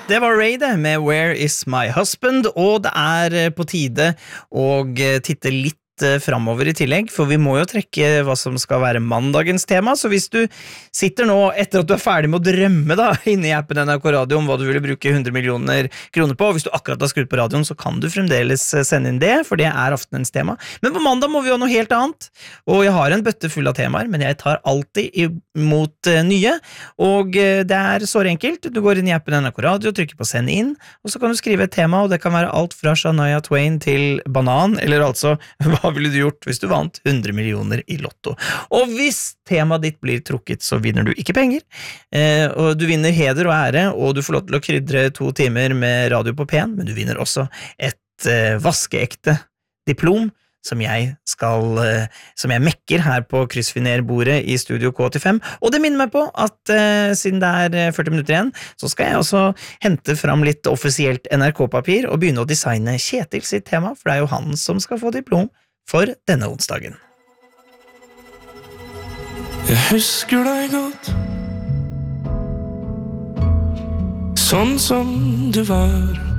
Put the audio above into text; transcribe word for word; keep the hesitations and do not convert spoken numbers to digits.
Det var Ray det, med Where is my husband, og det er på tide å titte litt fremover i tillegg, for vi må jo trekke hva som skal være mandagens tema, så hvis du sitter nå, etter at du er ferdig med å drømme da, inne i appen N R K Radio om hva du ville bruke hundre millioner kroner på, hvis du akkurat har skrudd på radioen, så kan du fremdeles sende inn det, for det er aftenens tema. Men på mandag må vi ha noe helt annet, og jeg har en bøtte full av temaer, men jeg tar alltid imot nye, og det er så enkelt. Du går inn i appen N R K Radio, trykker på send inn, og så kan du skrive et tema, og det kan være alt fra Shania Twain til banan, eller altså hva Hva ville du gjort hvis du vant hundre millioner i lotto? Og hvis temaet ditt blir trukket, så vinner du ikke penger, eh, og du vinner heder og ære, og du får lov til å krydre to timer med radio på P en, men du vinner også et eh, vaskeekte diplom, som jeg skal, eh, som jeg mekker her på kryssfinerbordet i Studio K åttifem, og det minner meg på at eh, siden det er førti minutter igjen, så skal jeg også hente fram litt offisielt N R K-papir og begynne å designe Kjetil sitt tema, for det er jo han som skal få diplom for denne onsdagen. Jeg husker deg godt, sånn som du var.